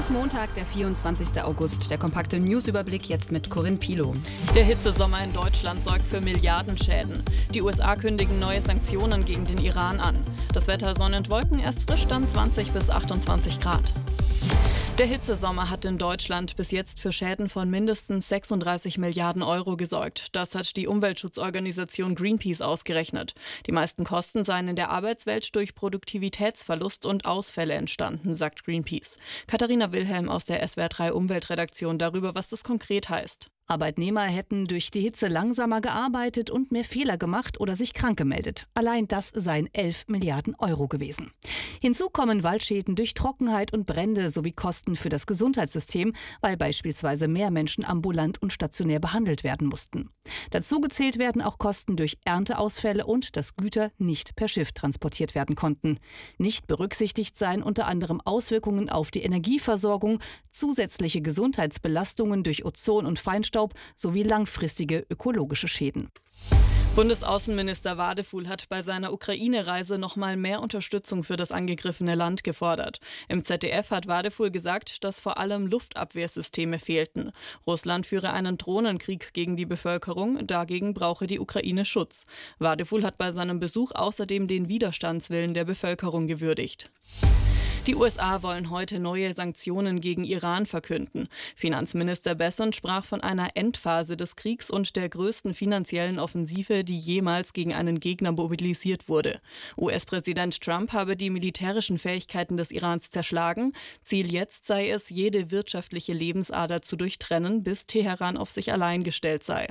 ist Montag, der 24. August. Der kompakte Newsüberblick jetzt mit Corinne Pilow. Der Hitzesommer in Deutschland sorgt für Milliardenschäden. Die USA kündigen neue Sanktionen gegen den Iran an. Das Wetter Sonne und Wolken, erst frisch, dann 20 bis 28 Grad. Der Hitzesommer hat in Deutschland bis jetzt für Schäden von mindestens 36 Milliarden Euro gesorgt. Das hat die Umweltschutzorganisation Greenpeace ausgerechnet. Die meisten Kosten seien in der Arbeitswelt durch Produktivitätsverlust und Ausfälle entstanden, sagt Greenpeace. Katharina Wilhelm aus der SWR3 Umweltredaktion darüber, was das konkret heißt. Arbeitnehmer hätten durch die Hitze langsamer gearbeitet und mehr Fehler gemacht oder sich krank gemeldet. Allein das seien 11 Milliarden Euro gewesen. Hinzu kommen Waldschäden durch Trockenheit und Brände sowie Kosten für das Gesundheitssystem, weil beispielsweise mehr Menschen ambulant und stationär behandelt werden mussten. Dazu gezählt werden auch Kosten durch Ernteausfälle und dass Güter nicht per Schiff transportiert werden konnten. Nicht berücksichtigt seien unter anderem Auswirkungen auf die Energieversorgung, zusätzliche Gesundheitsbelastungen durch Ozon und Feinstaub sowie langfristige ökologische Schäden. Bundesaußenminister Wadefuhl hat bei seiner Ukraine-Reise nochmal mehr Unterstützung für das angegriffene Land gefordert. Im ZDF hat Wadefuhl gesagt, dass vor allem Luftabwehrsysteme fehlten. Russland führe einen Drohnenkrieg gegen die Bevölkerung, dagegen brauche die Ukraine Schutz. Wadefuhl hat bei seinem Besuch außerdem den Widerstandswillen der Bevölkerung gewürdigt. Die USA wollen heute neue Sanktionen gegen Iran verkünden. Finanzminister Bessent sprach von einer Endphase des Kriegs und der größten finanziellen Offensive, die jemals gegen einen Gegner mobilisiert wurde. US-Präsident Trump habe die militärischen Fähigkeiten des Irans zerschlagen. Ziel jetzt sei es, jede wirtschaftliche Lebensader zu durchtrennen, bis Teheran auf sich allein gestellt sei.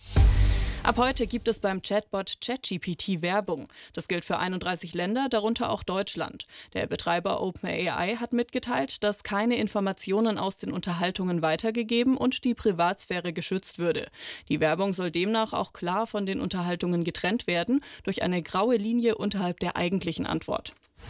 Ab heute gibt es beim Chatbot ChatGPT Werbung. Das gilt für 31 Länder, darunter auch Deutschland. Der Betreiber OpenAI hat mitgeteilt, dass keine Informationen aus den Unterhaltungen weitergegeben und die Privatsphäre geschützt würde. Die Werbung soll demnach auch klar von den Unterhaltungen getrennt werden, durch eine graue Linie unterhalb der eigentlichen Antwort.